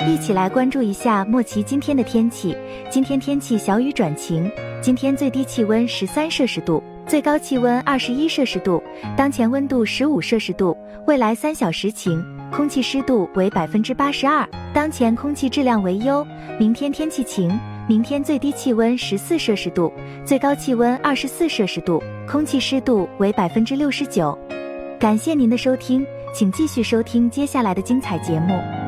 一起来关注一下莫奇今天的天气。今天天气小雨转晴，今天最低气温13摄氏度，最高气温21摄氏度，当前温度15摄氏度，未来3小时晴，空气湿度为82%，当前空气质量为优。明天天气晴，明天最低气温14摄氏度，最高气温24摄氏度，空气湿度为69%。感谢您的收听，请继续收听接下来的精彩节目。